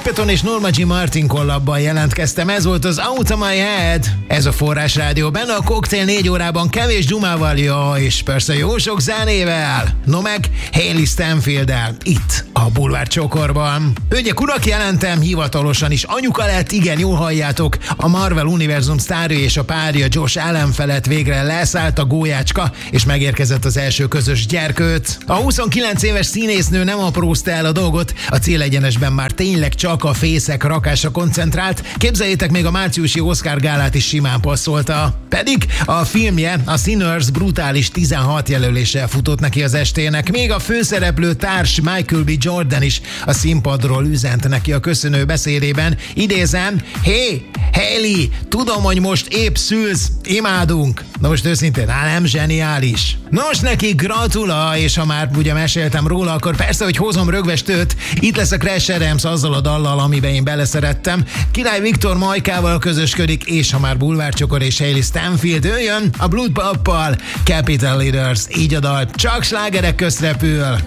Clapton és Norma Jean Martin kollabban jelentkeztem, ez volt az Out of My Head. Ez a Forrás Rádió, benne a Cocktail 4 órában kevés dzsumával, és persze jó sok zenével. No meg Hailey Stenfield-el, itt a Bulvár Csokorban. Ugye urak, jelentem, hivatalosan is anyuka lett, igen, jól halljátok, a Marvel univerzum sztárja és a párja Josh Allen felett végre leszállt a gólyácska, és megérkezett az első közös gyerkőt. A 29 éves színésznő nem aprózta el a dolgot, a célegyenesben már tényleg csak a fészek rakása koncentrált, képzeljétek, még a márciusi Oscar gálát is simán passzolta. Pedig a filmje, a Sinners brutális 16 jelöléssel futott neki az estének, még a főszereplő társ Michael B. Jordan is a színpadról üzent neki a köszönő beszédében, idézem: Hé, Hailey, tudom, hogy most épp szülsz, imádunk. Na most őszintén, nem zseniális? Nos, neki gratula, és ha már ugye meséltem róla, akkor persze, hogy hozom rögvestőt. Itt lesz a Crash Adams azzal a dallal, amiben én beleszerettem. Király Viktor Majkával közösködik, és ha már bulvárcsokor és Hailey Stenfield, ő jön a Blood Pop-pal, Capital Leaders, így a dal csak slágerek közt repül.